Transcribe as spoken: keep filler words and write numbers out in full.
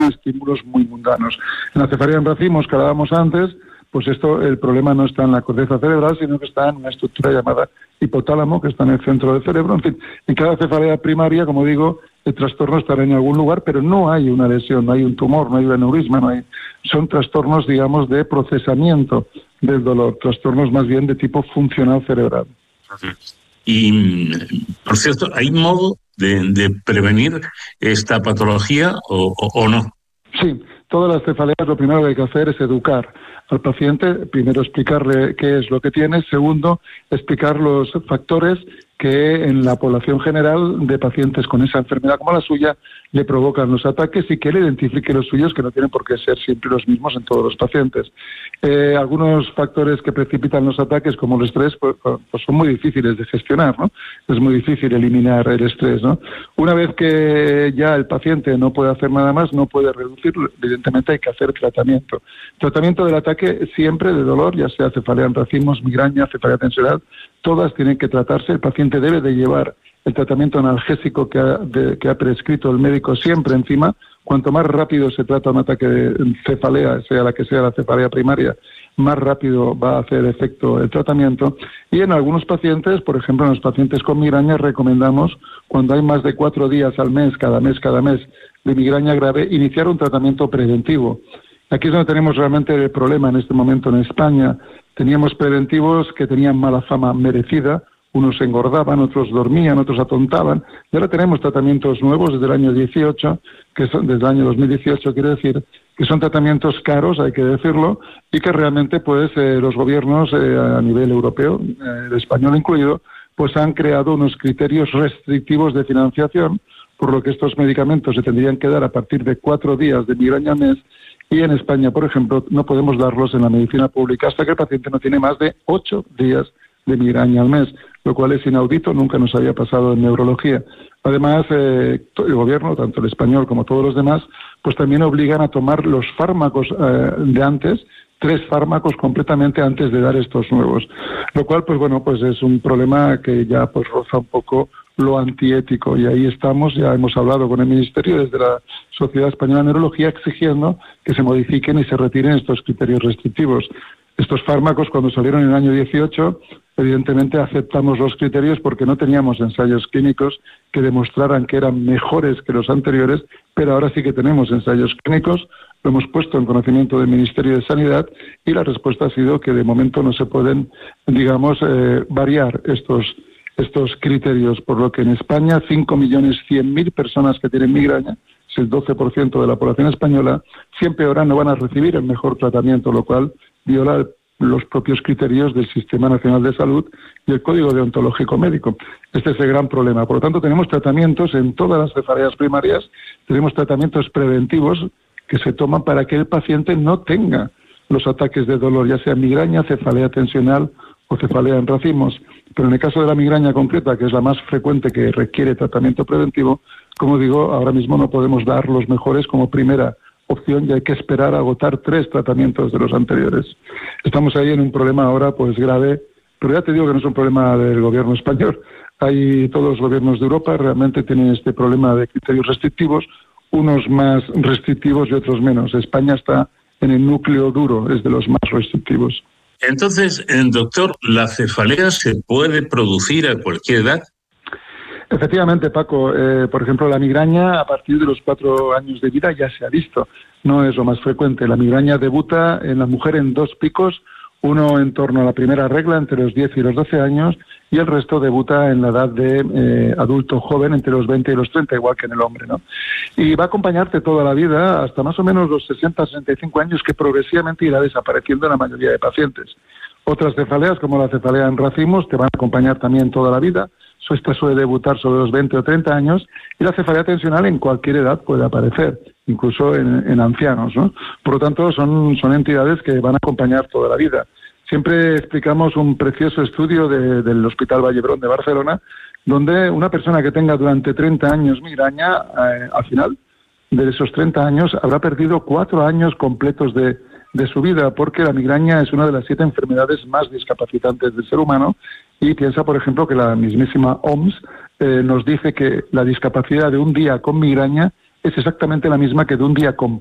estímulos muy mundanos. En la cefalea en racimos que hablábamos antes, pues esto, el problema no está en la corteza cerebral, sino que está en una estructura llamada hipotálamo, que está en el centro del cerebro. En fin, en cada cefalea primaria, como digo, el trastorno estará en algún lugar, pero no hay una lesión, no hay un tumor, no hay un aneurisma, no hay... son trastornos, digamos, de procesamiento del dolor, trastornos más bien de tipo funcional cerebral. Y, por cierto, ¿hay modo de, de prevenir esta patología o, o, o no? Sí, todas las cefaleas lo primero que hay que hacer es educar al paciente, primero explicarle qué es lo que tiene, segundo, explicar los factores que en la población general de pacientes con esa enfermedad como la suya le provocan los ataques y que él identifique los suyos, que no tienen por qué ser siempre los mismos en todos los pacientes. Eh, algunos factores que precipitan los ataques, como el estrés, pues, pues son muy difíciles de gestionar, ¿no? Es muy difícil eliminar el estrés, ¿no? Una vez que ya el paciente no puede hacer nada más, no puede reducirlo, evidentemente hay que hacer tratamiento. Tratamiento del ataque siempre de dolor, ya sea cefalea en racimos, migraña, cefalea tensional, todas tienen que tratarse. El paciente debe de llevar el tratamiento analgésico que ha, de, que ha prescrito el médico siempre encima. Cuanto más rápido se trata un ataque de cefalea, sea la que sea la cefalea primaria, más rápido va a hacer efecto el tratamiento. Y en algunos pacientes, por ejemplo en los pacientes con migraña, recomendamos, cuando hay más de cuatro días al mes, cada mes, cada mes, de migraña grave, iniciar un tratamiento preventivo. Aquí es donde tenemos realmente el problema en este momento en España. Teníamos preventivos que tenían mala fama merecida, unos engordaban, otros dormían, otros atontaban, y ahora tenemos tratamientos nuevos desde el año dieciocho, que son desde el año dos mil dieciocho, quiere decir, que son tratamientos caros, hay que decirlo, y que realmente pues eh, los gobiernos eh, a nivel europeo, eh, el español incluido, pues han creado unos criterios restrictivos de financiación, por lo que estos medicamentos se tendrían que dar a partir de cuatro días de migraña al mes. Y en España, por ejemplo, no podemos darlos en la medicina pública hasta que el paciente no tiene más de ocho días de migraña al mes, lo cual es inaudito, nunca nos había pasado en neurología. Además, eh, el gobierno, tanto el español como todos los demás, pues también obligan a tomar los fármacos eh, de antes, tres fármacos completamente antes de dar estos nuevos. Lo cual, pues bueno, pues es un problema que ya pues roza un poco lo antiético, y ahí estamos, ya hemos hablado con el Ministerio desde la Sociedad Española de Neurología exigiendo que se modifiquen y se retiren estos criterios restrictivos. Estos fármacos, cuando salieron en el año dieciocho, evidentemente aceptamos los criterios porque no teníamos ensayos clínicos que demostraran que eran mejores que los anteriores, pero ahora sí que tenemos ensayos clínicos, lo hemos puesto en conocimiento del Ministerio de Sanidad y la respuesta ha sido que de momento no se pueden, digamos, eh, variar estos estos criterios, por lo que en España cinco millones cien mil personas que tienen migraña, es el doce por ciento de la población española, siempre ahora no van a recibir el mejor tratamiento, lo cual viola los propios criterios del Sistema Nacional de Salud y el Código Deontológico Médico. Este es el gran problema. Por lo tanto, tenemos tratamientos en todas las cefaleas primarias, tenemos tratamientos preventivos que se toman para que el paciente no tenga los ataques de dolor, ya sea migraña, cefalea tensional o cefalea en racimos. Pero en el caso de la migraña concreta, que es la más frecuente que requiere tratamiento preventivo, como digo, ahora mismo no podemos dar los mejores como primera opción y hay que esperar a agotar tres tratamientos de los anteriores. Estamos ahí en un problema ahora pues grave, pero ya te digo que no es un problema del gobierno español. Hay todos los gobiernos de Europa realmente tienen este problema de criterios restrictivos, unos más restrictivos y otros menos. España está en el núcleo duro, es de los más restrictivos. Entonces, doctor, ¿la cefalea se puede producir a cualquier edad? Efectivamente, Paco. Eh, por ejemplo, la migraña a partir de los cuatro años de vida ya se ha visto. No es lo más frecuente. La migraña debuta en la mujer en dos picos, uno en torno a la primera regla entre los diez y los doce años y el resto debuta en la edad de eh, adulto joven entre los veinte y los treinta, igual que en el hombre, ¿no? Y va a acompañarte toda la vida hasta más o menos los sesenta, sesenta y cinco años, que progresivamente irá desapareciendo en la mayoría de pacientes. Otras cefaleas, como la cefalea en racimos, te van a acompañar también toda la vida. Esta suele debutar sobre los veinte o treinta años y la cefalea tensional en cualquier edad puede aparecer, incluso en, en ancianos, ¿no? Por lo tanto, son, son entidades que van a acompañar toda la vida. Siempre explicamos un precioso estudio de, del Hospital Vallebrón de Barcelona, donde una persona que tenga durante treinta años migraña, eh, al final de esos treinta años, habrá perdido cuatro años completos de, de su vida, porque la migraña es una de las siete enfermedades más discapacitantes del ser humano. Y piensa, por ejemplo, que la mismísima O M S eh, nos dice que la discapacidad de un día con migraña es exactamente la misma que de un día con